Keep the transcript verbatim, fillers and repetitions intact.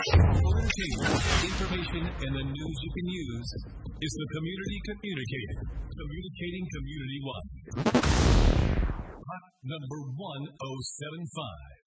Information and the news you can use is the Community Communicator. Communicating community-wide. Hot number one oh seven five.